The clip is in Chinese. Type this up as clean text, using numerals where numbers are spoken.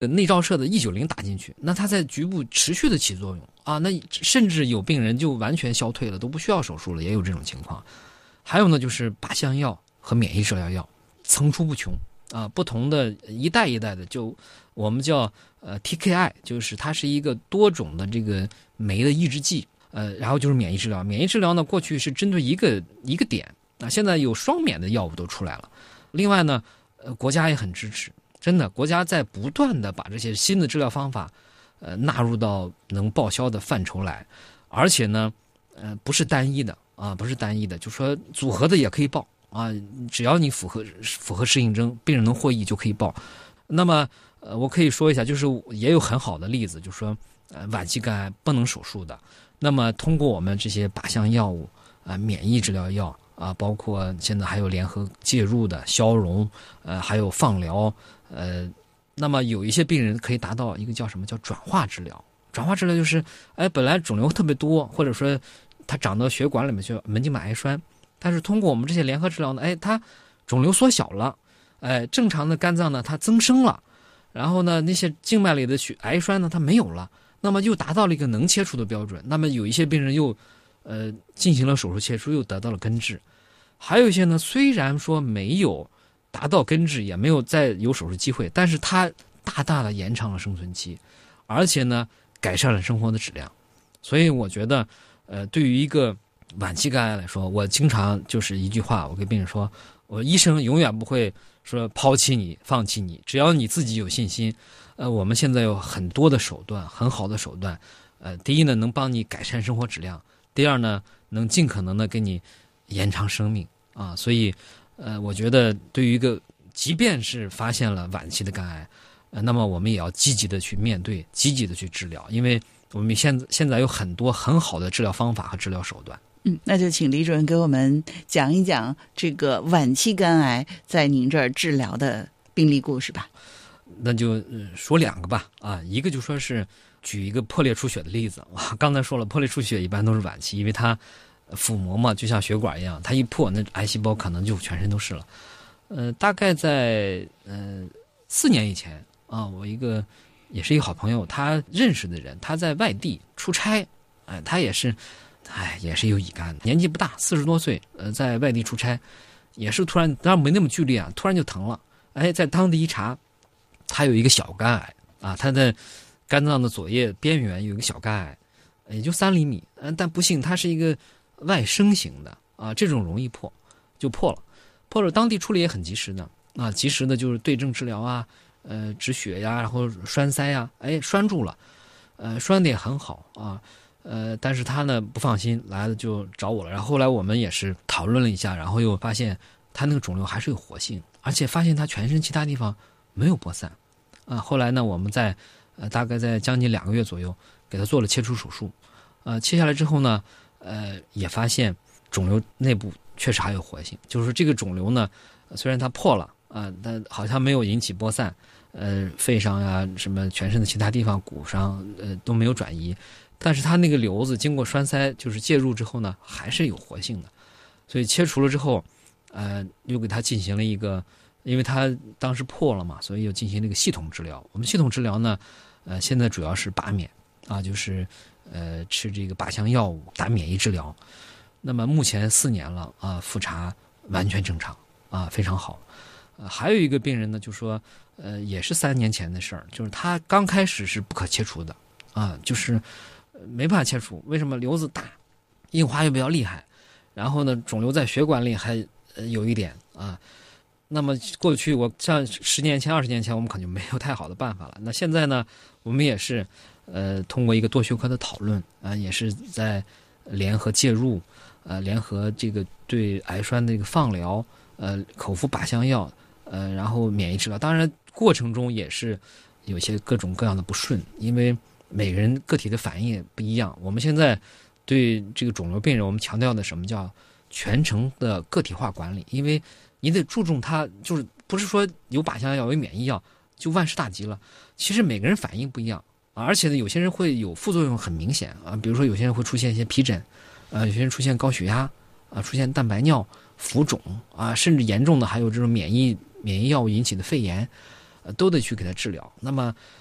内照射的E90打进去，那它在局部持续的起作用啊，那甚至有病人就完全消退了，都不需要手术了，也有这种情况。还有呢，就是靶向药和免疫治疗药层出不穷啊，不同的一代一代的，就我们叫TKI， 就是它是一个多种的这个酶的抑制剂，然后就是免疫治疗。免疫治疗呢，过去是针对一个点啊，现在有双免的药物都出来了。另外呢，国家也很支持。真的，国家在不断的把这些新的治疗方法，纳入到能报销的范畴来，而且呢，不是单一的啊，不是单一的，就说组合的也可以报啊，只要你符合适应症，病人能获益就可以报。那么，我可以说一下，就是也有很好的例子，就是说，晚期肝癌不能手术的，那么通过我们这些靶向药物啊、免疫治疗药啊，包括现在还有联合介入的消融，还有放疗。那么有一些病人可以达到一个叫什么叫转化治疗。转化治疗就是，本来肿瘤特别多，或者说它长到血管里面去，门静脉癌栓，但是通过我们这些联合治疗呢，它肿瘤缩小了，正常的肝脏呢它增生了，然后呢那些静脉里的癌栓呢它没有了，那么又达到了一个能切除的标准。那么有一些病人又进行了手术切除，又得到了根治。还有一些呢，虽然说没有达到根治，也没有再有手术机会，但是它大大的延长了生存期，而且呢改善了生活的质量。所以我觉得对于一个晚期肝癌来说，我经常就是一句话，我跟病人说，我医生永远不会说抛弃你放弃你，只要你自己有信心。我们现在有很多的手段，很好的手段，第一呢能帮你改善生活质量，第二呢能尽可能的给你延长生命啊。所以我觉得对于一个即便是发现了晚期的肝癌，那么我们也要积极的去面对，积极的去治疗，因为我们现在有很多很好的治疗方法和治疗手段。 那就请李主任给我们讲一讲这个晚期肝癌在您这儿治疗的病例故事吧。 那就说两个吧啊，一个就说是举一个破裂出血的例子。刚才说了，破裂出血一般都是晚期，因为它腹膜嘛，就像血管一样，它一破，那癌细胞可能就全身都是了。大概在4年以前啊，我也是一个好朋友，他认识的人，他在外地出差，他也是有乙肝，年纪不大，40多岁，在外地出差，也是突然，当然没那么剧烈啊，突然就疼了，在当地一查，他有一个小肝癌啊，他的肝脏的左叶边缘有一个小肝癌，也就3厘米，但不幸它是一个外生型的啊，这种容易破，就破了。当地处理也很及时的啊，及时的就是对症治疗啊，止血呀，然后栓塞呀，栓住了，栓的也很好啊，但是他呢不放心，来了就找我了。然后后来我们也是讨论了一下，然后又发现他那个肿瘤还是有活性，而且发现他全身其他地方没有播散啊。后来呢，我们在大概在将近2个月左右给他做了切除手术，切下来之后呢，也发现肿瘤内部确实还有活性，就是这个肿瘤呢，虽然它破了但好像没有引起播散，肺上呀什么全身的其他地方骨上都没有转移，但是它那个瘤子经过栓塞就是介入之后呢，还是有活性的，所以切除了之后，又给它进行了一个，因为它当时破了嘛，所以又进行了一个系统治疗。我们系统治疗呢，现在主要是靶免啊，就是吃这个靶向药物打免疫治疗。那么目前4年了啊，复查完全正常啊，非常好。还有一个病人呢，就说也是3年前的事儿，就是他刚开始是不可切除的啊，就是没办法切除。为什么？瘤子大，硬化又比较厉害，然后呢，肿瘤在血管里还有一点啊。那么过去我像10年前、20年前，我们可能就没有太好的办法了。那现在呢，我们也是通过一个多学科的讨论啊，也是在联合介入。联合这个对癌栓的这个放疗，口服靶向药，然后免疫治疗。当然过程中也是有些各种各样的不顺，因为每个人个体的反应也不一样。我们现在对这个肿瘤病人，我们强调的什么叫全程的个体化管理，因为你得注重它，就是不是说有靶向药有免疫药就万事大吉了。其实每个人反应不一样而且呢，有些人会有副作用很明显啊，比如说有些人会出现一些皮疹。有些人出现高血压出现蛋白尿、浮肿甚至严重的还有这种免疫药物引起的肺炎都得去给他治疗。那么